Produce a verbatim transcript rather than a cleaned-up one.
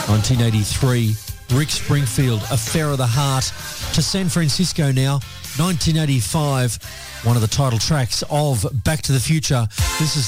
nineteen eighty-three, Rick Springfield, Affair of the Heart. To San Francisco now, nineteen eighty-five, one of the title tracks of Back to the Future. This is